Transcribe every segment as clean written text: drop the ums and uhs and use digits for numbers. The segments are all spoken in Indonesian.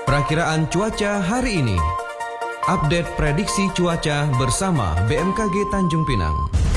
Perakiraan cuaca hari ini. Update prediksi cuaca bersama BMKG Tanjung Pinang.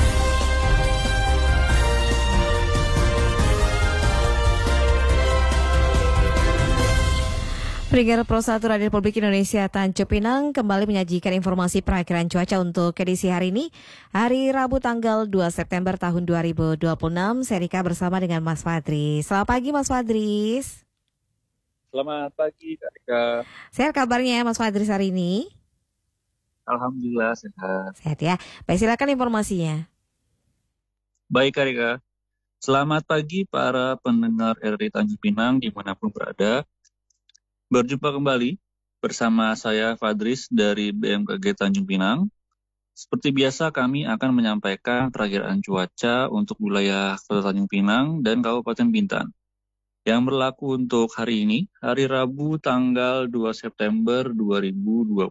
Pendengar Pro 1 Radio Republik Indonesia Tanjung Pinang kembali menyajikan informasi perakiraan cuaca untuk edisi hari ini, hari Rabu tanggal 2 September tahun 2026. Saya Rika bersama dengan Mas Fadris. Selamat pagi Mas Fadris. Selamat pagi Kak Rika. Sehat kabarnya Mas Fadris hari ini? Alhamdulillah sehat. Sehat ya. Baik, silakan informasinya. Baik Kak Rika. Selamat pagi para pendengar RRI Tanjung Pinang dimanapun berada. Berjumpa kembali bersama saya Fadris dari BMKG Tanjung Pinang. Seperti biasa kami akan menyampaikan perakiraan cuaca untuk wilayah Kota Tanjung Pinang dan Kabupaten Bintan. Yang berlaku untuk hari ini, hari Rabu tanggal 2 September 2026.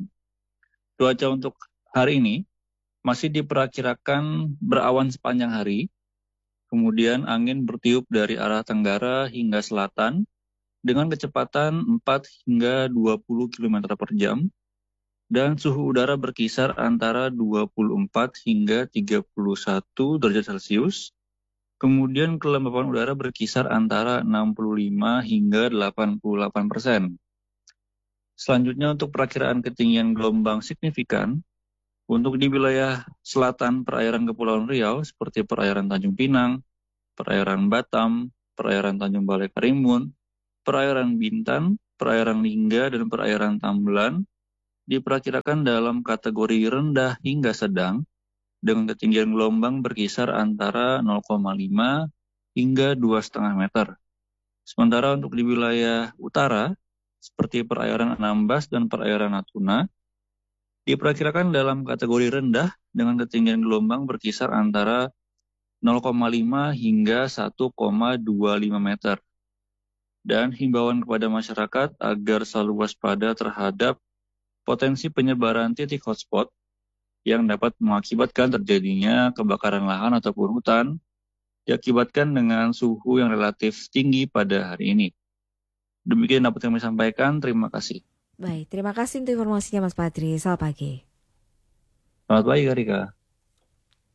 Cuaca untuk hari ini masih diperkirakan berawan sepanjang hari, kemudian angin bertiup dari arah tenggara hingga selatan, dengan kecepatan 4 hingga 20 km per jam, dan suhu udara berkisar antara 24 hingga 31 derajat Celcius, kemudian kelembapan udara berkisar antara 65 hingga 88%. Selanjutnya untuk perakiraan ketinggian gelombang signifikan, untuk di wilayah selatan perairan Kepulauan Riau, seperti perairan Tanjung Pinang, perairan Batam, perairan Tanjung Balai Karimun, perairan Bintan, perairan Lingga, dan perairan Tambelan diperkirakan dalam kategori rendah hingga sedang dengan ketinggian gelombang berkisar antara 0,5 hingga 2,5 meter. Sementara untuk di wilayah utara, seperti perairan Anambas dan perairan Natuna, diperkirakan dalam kategori rendah dengan ketinggian gelombang berkisar antara 0,5 hingga 1,25 meter. Dan himbauan kepada masyarakat agar selalu waspada terhadap potensi penyebaran titik hotspot yang dapat mengakibatkan terjadinya kebakaran lahan ataupun hutan diakibatkan dengan suhu yang relatif tinggi pada hari ini. Demikian dapat kami sampaikan, terima kasih. Baik, terima kasih untuk informasinya Mas Fadris. Selamat pagi. Selamat pagi Kak Rika.